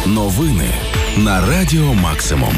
Новини на Радіо Максимум.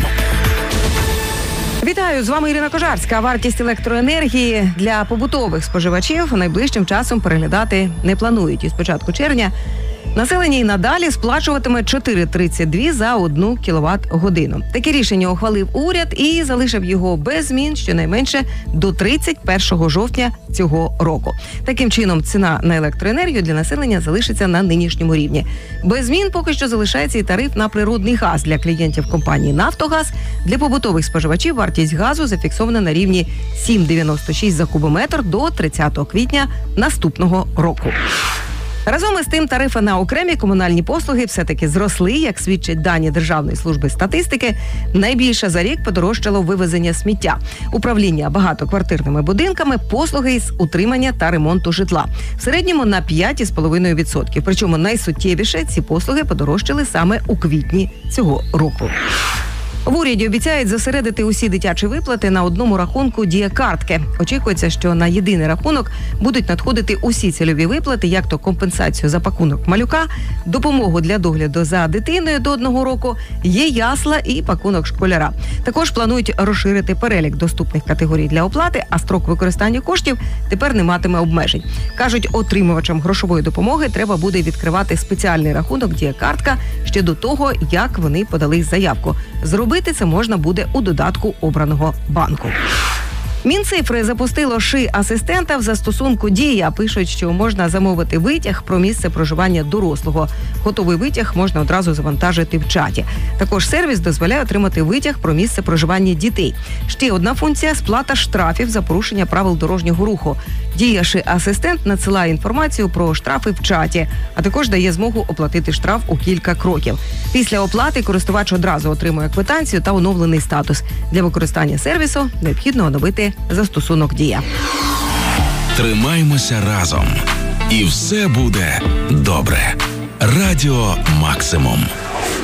Вітаю, з вами Ірина Кожарська. Вартість електроенергії для побутових споживачів найближчим часом переглядати не планують. І з початку червня населення і надалі сплачуватиме 4,32 за 1 кВт-годину. Таке рішення ухвалив уряд і залишив його без змін щонайменше до 31 жовтня цього року. Таким чином, ціна на електроенергію для населення залишиться на нинішньому рівні. Без змін поки що залишається і тариф на природний газ для клієнтів компанії «Нафтогаз». Для побутових споживачів вартість газу зафіксована на рівні 7,96 за кубометр до 30 квітня наступного року. Разом із тим, тарифи на окремі комунальні послуги все-таки зросли, як свідчать дані Державної служби статистики. Найбільше за рік подорожчало вивезення сміття, управління багатоквартирними будинками, послуги із утримання та ремонту житла. В середньому на 5,5%. Причому найсуттєвіше ці послуги подорожчали саме у квітні цього року. В уряді обіцяють зосередити усі дитячі виплати на одному рахунку Дія-картки. Очікується, що на єдиний рахунок будуть надходити усі цільові виплати, як то компенсацію за пакунок малюка, допомогу для догляду за дитиною до 1 року, є ясла і пакунок школяра. Також планують розширити перелік доступних категорій для оплати, а строк використання коштів тепер не матиме обмежень. Кажуть, отримувачам грошової допомоги треба буде відкривати спеціальний рахунок Дія-картка ще до того, як вони подали заявку. Зробити це можна буде у додатку обраного банку. Мінцифри запустило ШИ-асистента в застосунку «Дія». Пишуть, що можна замовити витяг про місце проживання дорослого. Готовий витяг можна одразу завантажити в чаті. Також сервіс дозволяє отримати витяг про місце проживання дітей. Ще одна функція – сплата штрафів за порушення правил дорожнього руху. «Дія» ШИ-асистент надсилає інформацію про штрафи в чаті, а також дає змогу оплатити штраф у кілька кроків. Після оплати користувач одразу отримує квитанцію та оновлений статус. Для використання сервісу необхідно оновити застосунок «Дія». Тримаймося разом. І все буде добре. Радіо Максимум.